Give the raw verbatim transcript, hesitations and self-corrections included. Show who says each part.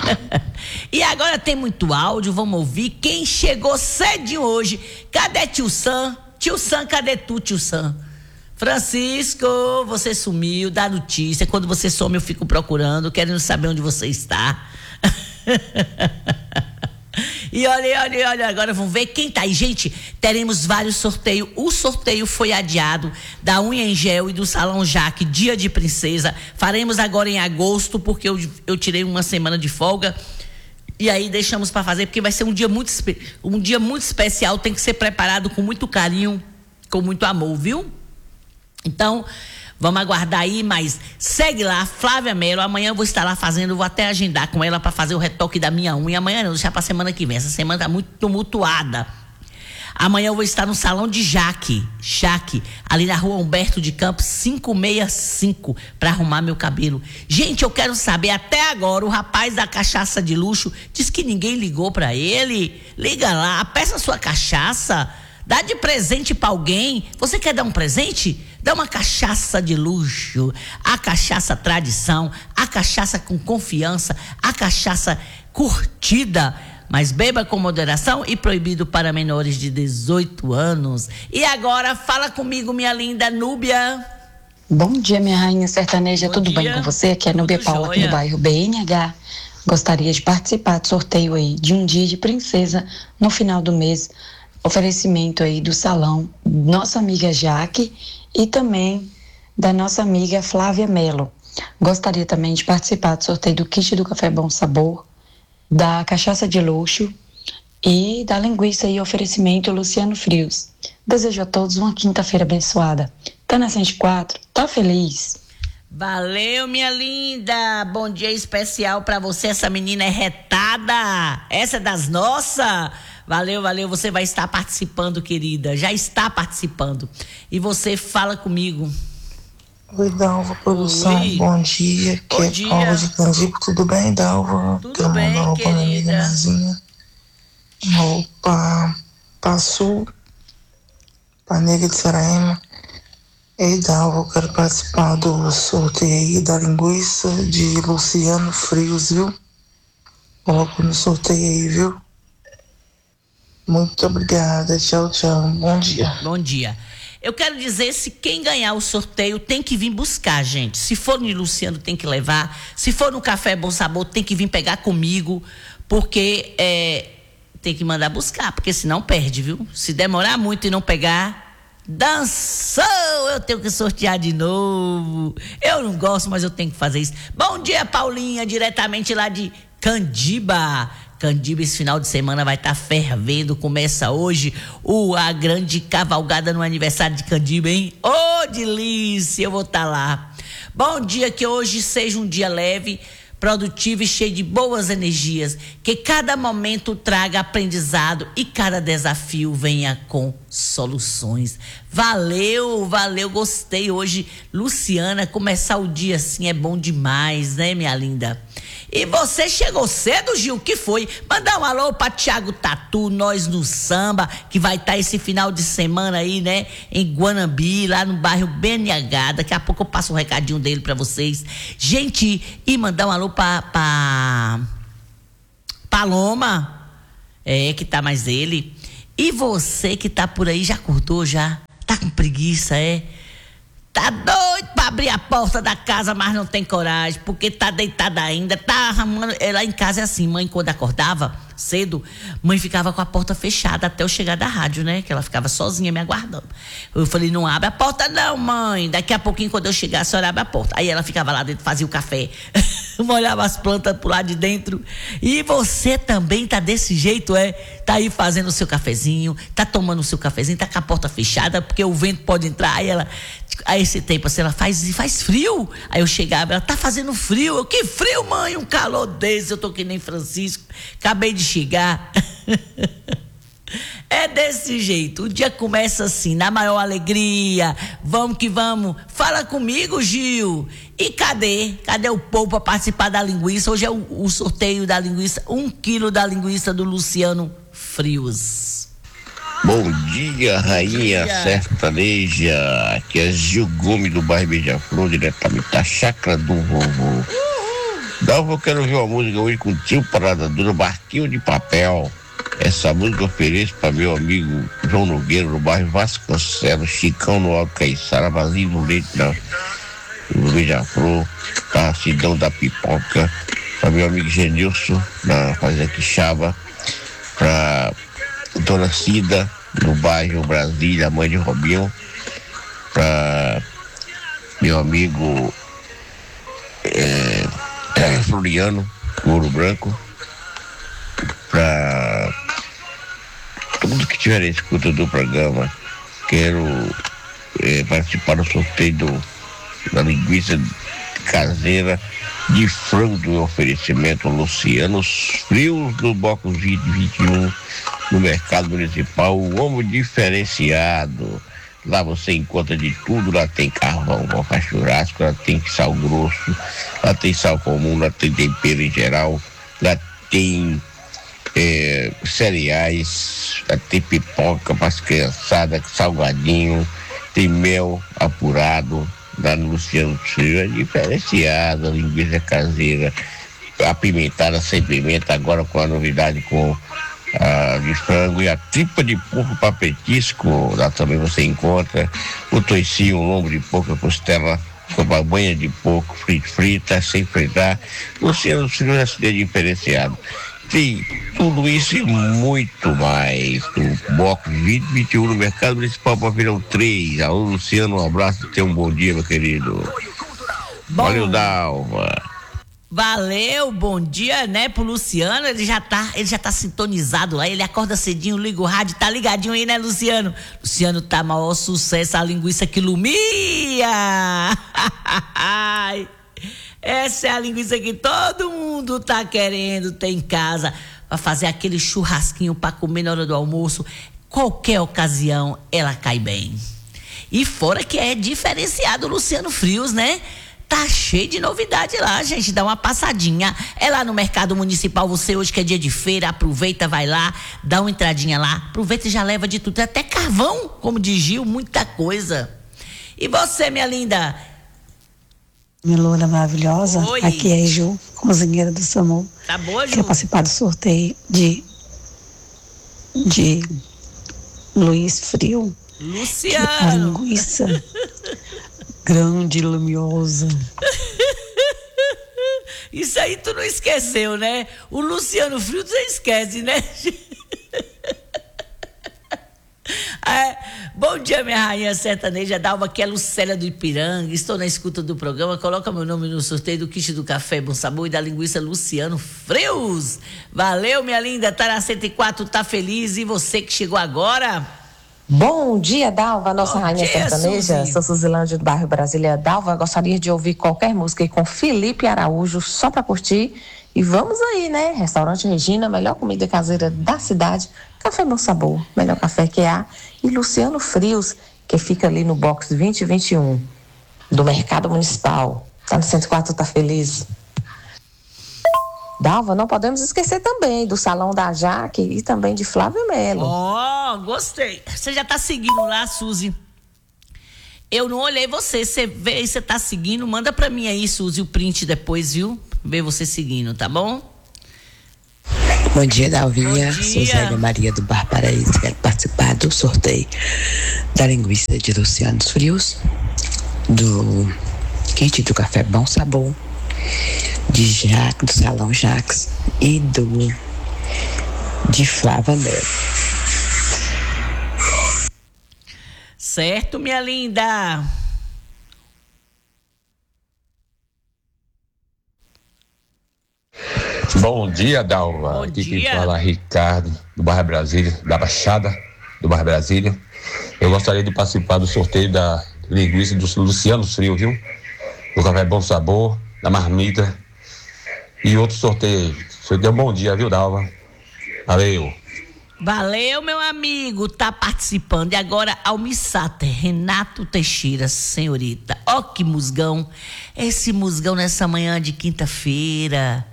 Speaker 1: E agora tem muito áudio, vamos ouvir quem chegou cedinho hoje. Cadê tio Sam? Tio Sam, cadê tu, tio Sam? Francisco, você sumiu, dá notícia. Quando você some eu fico procurando, querendo saber onde você está. E olha, olha, olha, agora vamos ver quem tá aí. Gente, teremos vários sorteios. O sorteio foi adiado da Unha em Gel e do Salão Jaque, Dia de Princesa. Faremos agora em agosto, porque eu, eu tirei uma semana de folga. E aí deixamos para fazer, porque vai ser um dia muito, um dia muito especial. Tem que ser preparado com muito carinho, com muito amor, viu? Então, vamos aguardar aí, mas segue lá, Flávia Melo. Amanhã eu vou estar lá fazendo, vou até agendar com ela para fazer o retoque da minha unha. Amanhã não, deixar para semana que vem. Essa semana tá muito tumultuada. Amanhã eu vou estar no Salão de Jaque, Jaque, ali na Rua Humberto de Campos, quinhentos e sessenta e cinco, para arrumar meu cabelo. Gente, eu quero saber, até agora, o rapaz da cachaça de luxo diz que ninguém ligou para ele. Liga lá, peça sua cachaça. Dá de presente para alguém. Você quer dar um presente? Dá uma cachaça de luxo. A cachaça tradição. A cachaça com confiança. A cachaça curtida. Mas beba com moderação e proibido para menores de dezoito anos. E agora, fala comigo, minha linda Núbia.
Speaker 2: Bom dia, minha rainha sertaneja.
Speaker 1: Bom
Speaker 2: Tudo
Speaker 1: dia.
Speaker 2: bem com você? Aqui é a Núbia
Speaker 1: Tudo
Speaker 2: Paula, aqui
Speaker 1: jóia.
Speaker 2: do bairro B N H. Gostaria de participar do sorteio aí de um dia de princesa no final do mês. Oferecimento aí do salão nossa amiga Jaque e também da nossa amiga Flávia Melo. Gostaria também de participar do sorteio do kit do Café Bom Sabor, da cachaça de luxo e da linguiça e oferecimento Luciano Frios. Desejo a todos uma quinta-feira abençoada. Tá na cento e quatro? Tá feliz?
Speaker 1: Valeu, minha linda. Bom dia especial pra você. Essa menina é retada. Essa é das nossas. Valeu, valeu. Você vai estar participando, querida. Já está participando. E você fala comigo.
Speaker 3: Oi, Dalva, produção.
Speaker 1: Oi.
Speaker 3: Bom dia. Aqui
Speaker 1: Bom
Speaker 3: é
Speaker 1: dia.
Speaker 3: Paula de Candico. Tudo bem, Dalva?
Speaker 1: Tudo
Speaker 3: Quero
Speaker 1: bem,
Speaker 3: mandar roupa pra minha amiga
Speaker 1: querida.
Speaker 3: Nazinha. Roupa Passul, pra Nega de Saraema. Ei, Dalva, eu quero participar do sorteio aí da linguiça de Luciano Frios, viu? Coloco no sorteio aí, viu? Muito obrigada. Tchau, tchau. Bom dia.
Speaker 1: Bom dia. Eu quero dizer, se quem ganhar o sorteio tem que vir buscar, gente. Se for no Luciano, tem que levar. Se for no Café Bom Sabor, tem que vir pegar comigo. Porque é, tem que mandar buscar, porque senão perde, viu? Se demorar muito e não pegar, dançou! Eu tenho que sortear de novo. Eu não gosto, mas eu tenho que fazer isso. Bom dia, Paulinha, diretamente lá de Candiba. Candiba, esse final de semana vai estar tá fervendo. Começa hoje o, a grande cavalgada no aniversário de Candiba, hein? Ô, oh, delícia, eu vou estar tá lá. Bom dia, que hoje seja um dia leve, produtivo e cheio de boas energias. Que cada momento traga aprendizado e cada desafio venha com soluções. Valeu, valeu, gostei hoje. Luciana, começar o dia assim é bom demais, né, minha linda? E você chegou cedo, Gil, que foi? Mandar um alô pra Thiago Tatu, Nós no Samba, que vai estar tá esse final de semana aí, né, em Guanambi, lá no bairro B N H. Daqui a pouco eu passo um recadinho dele pra vocês. Gente, e mandar um alô pra, pra Paloma, é, que tá mais ele. E você que tá por aí, já acordou já? Tá com preguiça, é? Tá doido pra abrir a porta da casa, mas não tem coragem, porque tá deitada ainda, tá arrumando. Lá em casa é assim, mãe quando acordava cedo, mãe ficava com a porta fechada até eu chegar da rádio, né? Que ela ficava sozinha me aguardando. Eu falei, não abre a porta não, mãe. Daqui a pouquinho, quando eu chegar, a senhora abre a porta. Aí ela ficava lá dentro, fazia o café, molhava as plantas pro lado de dentro. E você também tá desse jeito, é? Tá aí fazendo o seu cafezinho, tá tomando o seu cafezinho, tá com a porta fechada, porque o vento pode entrar. Aí ela, aí esse tempo assim, ela faz, faz frio. Aí eu chegava, ela tá fazendo frio. Eu, que frio, mãe? Um calor desse, eu tô que nem Francisco. Acabei de chegar. É desse jeito, o dia começa assim, na maior alegria. Vamos que vamos. Fala comigo, Gil. E cadê? Cadê o povo para participar da linguiça? Hoje é o, o sorteio da linguiça, um quilo da linguiça do Luciano Frios.
Speaker 4: Bom dia, rainha
Speaker 1: Bom dia.
Speaker 4: sertaneja. Aqui é Gil Gomes do bairro Beija-Flor, diretamente da chácara do vovô. Dalva, eu quero ouvir uma música hoje com o Trio Parada Dura, Barquinho de Papel. Essa música eu ofereço para meu amigo João Nogueira, no bairro Vasconcelos, Chicão no Alto Caiçara, Vazio no Leite, na, no Beija-Flor, tá? Cidão da Pipoca, para meu amigo Genilson, na Fazenda Quixaba, para Dona Cida, no bairro Brasília, mãe de Robinho, para meu amigo é, Floriano, Ouro Branco, para todos que tiverem escuta do programa. Quero é, participar do sorteio do, da linguiça caseira de frango do oferecimento Lucianos Frios do Bloco vinte e vinte e um no Mercado Municipal, o Omo Diferenciado. Lá você encontra de tudo, lá tem carvão, boca churrasco, lá tem sal grosso, lá tem sal comum, lá tem tempero em geral, lá tem é, cereais, lá tem pipoca para as criançadas, salgadinho, tem mel apurado, lá no Luciano Frio, é diferenciado, a linguiça caseira, apimentada sem pimenta, agora com a novidade com a de frango e a tripa de porco para petisco, lá também você encontra o toicinho, o lombo de porco, a costela com a banha de porco frita, frita sem fritar. Luciano Frio é cidade diferenciado. Tem tudo isso e muito mais. O Bloco vinte e vinte e um no Mercado Municipal Pavilhão três. Alô, Luciano, um abraço e tenha um bom dia, meu querido. Bom. Valeu, Dalva.
Speaker 1: Valeu, bom dia, né, pro Luciano. Ele já tá, ele já tá sintonizado lá. Ele acorda cedinho, liga o rádio, tá ligadinho aí, né, Luciano? Luciano tá maior sucesso, a linguiça que lumia. Essa é a linguiça que todo mundo tá querendo ter em casa para fazer aquele churrasquinho para comer na hora do almoço. Qualquer ocasião ela cai bem. E fora que é diferenciado o Luciano Frios, né? Tá cheio de novidade lá, gente. Dá uma passadinha. É lá no Mercado Municipal. Você hoje que é dia de feira, aproveita, vai lá, dá uma entradinha lá. Aproveita e já leva de tudo. Até carvão, como diz Gil, muita coisa. E você, minha linda?
Speaker 5: Milona maravilhosa.
Speaker 1: Oi.
Speaker 5: Aqui é a Ju, cozinheira do SAMU.
Speaker 1: Tá boa, Ju?
Speaker 5: Quer participar do sorteio de, de Luiz Frio?
Speaker 1: Luciano.
Speaker 5: A linguiça grande e lumiosa.
Speaker 1: Isso aí tu não esqueceu, né? O Luciano Frio você esquece, né? É, bom dia, minha rainha sertaneja Dalva, que é Lucélia do Ipiranga. Estou na escuta do programa. Coloca meu nome no sorteio do kit do café Bom Sabor e da linguiça Luciano Frios. Valeu, minha linda. Tá na cento e quatro, tá feliz. E você que chegou agora?
Speaker 6: Bom dia, Dalva, nossa
Speaker 1: Bom
Speaker 6: rainha
Speaker 1: dia,
Speaker 6: sertaneja.
Speaker 1: Suzy.
Speaker 6: Sou Suzilândia do bairro Brasília. Dalva, gostaria de ouvir qualquer música aí com Felipe Araújo, só pra curtir. E vamos aí, né? Restaurante Regina, melhor comida caseira da cidade. Café Bom Sabor, melhor café que há. E Luciano Frios, que fica ali no box vinte e vinte e um do Mercado Municipal. Tá no cento e quatro, tá feliz. Dalva, não podemos esquecer também do Salão da Jaque e também de Flávio Melo.
Speaker 1: Ó, oh, gostei. Você já tá seguindo lá, Suzy? Eu não olhei você. Você vê, você tá seguindo? Manda pra mim aí, Suzy, o print depois, viu? Ver você seguindo, tá bom?
Speaker 7: Bom dia, Dalvinha.
Speaker 1: Bom dia.
Speaker 7: Sou Zélia Maria do Bar Paraíso. Quero participar do sorteio da linguiça de Luciano Frios, do kit do café Bom Sabor, de Jaque, do Salão Jaques e do de Flávia Melo.
Speaker 1: Certo, minha linda.
Speaker 8: Bom dia, Dalva.
Speaker 1: Bom
Speaker 8: Aqui
Speaker 1: dia.
Speaker 8: quem fala é Ricardo, do bairro Brasília, da Baixada do bairro Brasília. Eu gostaria de participar do sorteio da linguiça do Luciano Frio, viu? Do café Bom Sabor, da marmita e outro sorteio. Você deu um bom dia, viu, Dalva? Valeu.
Speaker 1: Valeu, meu amigo, tá participando. E agora, Almissata, Renato Teixeira, senhorita. Ó que musgão. Esse musgão nessa manhã de quinta-feira.